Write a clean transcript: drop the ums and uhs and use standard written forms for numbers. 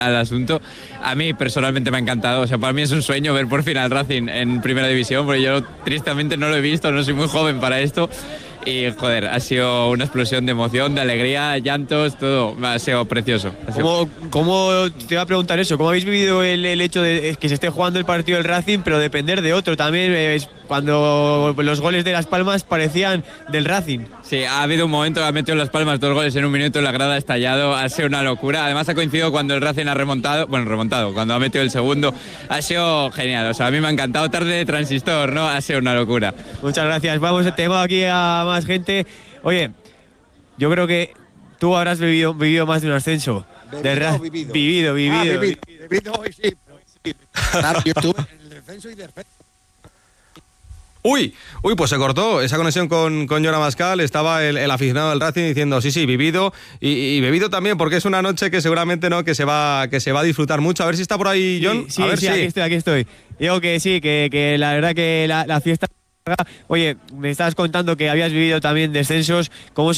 al asunto. A mí personalmente me ha encantado, o sea, para mí es un sueño ver por fin al Racing en primera división, porque yo tristemente no lo he visto, no soy muy joven para esto. Y joder, ha sido una explosión de emoción, de alegría, llantos, todo, ha sido precioso. ¿Cómo te iba a preguntar eso? ¿Cómo habéis vivido el hecho de que se esté jugando el partido del Racing, pero depender de otro también? Cuando los goles de Las Palmas parecían del Racing. Sí, ha habido un momento que ha metido Las Palmas 2 goles en un minuto, la grada ha estallado, ha sido una locura. Además ha coincidido cuando el Racing ha remontado, cuando ha metido el segundo, ha sido genial. O sea, a mí me ha encantado, tarde de transistor, ¿no? Ha sido una locura. Muchas gracias. Vamos, tengo aquí a más gente. Oye, yo creo que tú habrás vivido más de un ascenso. Vivido. Vivido. Vivido hoy sí. Claro, yo estuve en el descenso y defensa. Uy, pues se cortó esa conexión con Joan Abascal. Estaba el aficionado del Racing diciendo sí, vivido y bebido también, porque es una noche que seguramente no que se va a disfrutar mucho. A ver si está por ahí, John. Sí, a ver sí, aquí estoy. Digo que sí, que la verdad que la fiesta... Oye, me estabas contando que habías vivido también descensos. ¿Cómo